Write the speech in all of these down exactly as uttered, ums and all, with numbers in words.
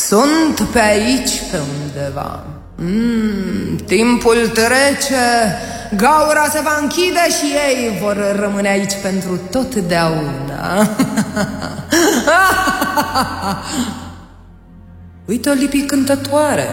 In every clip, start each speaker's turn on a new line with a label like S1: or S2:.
S1: Sunt pe aici, pe undeva. mm, Timpul trece, gaura se va închide și ei vor rămâne aici pentru totdeauna. Uite o lipi cântătoare.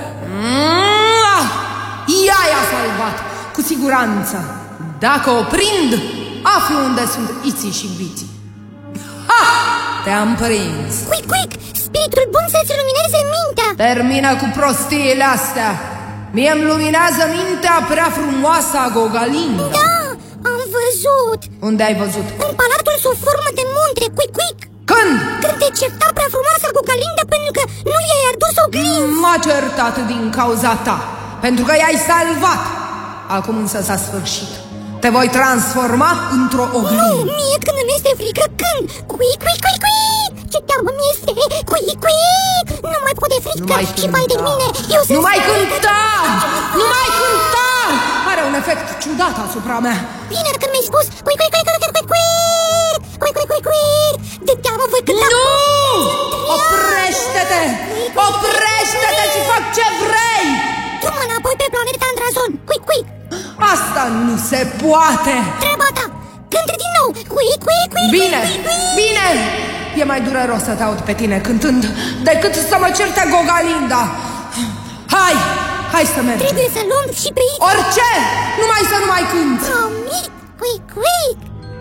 S1: Ea i-a salvat, cu siguranță. Dacă o prind, aflu unde sunt Iții și Biții. Ha! Te-am prins.
S2: Quick, quick! Spiritul bun să-ți lumineze mintea.
S1: Termină cu prostiile astea. Mie-mi luminează mintea prea frumoasă a Gogalinda.
S2: Da, am văzut.
S1: Unde ai văzut?
S2: În palatul sub formă de munte. Quick, quick!
S1: Când?
S2: Când te certa prea frumoasa Gogalinda pentru că nu i-ai adus oglinzi.
S1: M-a certat din cauza ta, pentru că i-ai salvat. Acum însă s-a sfârșit. Te voi transforma într-o oglindă.
S2: Nu, mie când îmi este frică. Când? Quick, quick, quick, quick! Ce teamă mi-este! Quick, quick! Nu mai pot de frică și mai de mine. Eu sunt
S1: Nu mai cânta! Nu mai cânta! Are un efect ciudat asupra mea.
S2: Bine, când mi-ai spus quick, quick, quick, quick, quick, quick, quick, quick, quick, quick, de teamă voi cânta.
S1: Nu! Oprește-te! Oprește-te și fac ce vrei!
S2: Du-mă înapoi pe planeta Andrazon. Quick, quick!
S1: Asta nu se poate!
S2: Treaba ta! Cântă din nou! Quick, quick, quick!
S1: Bine, bine! E mai dureros să te aud pe tine cântând decât să mă certe Gogalinda. Hai, hai să mergem.
S2: Trebuie să luăm și pe ei.
S1: Orice, numai să nu mai cânt.
S2: Promit! Quick, quick!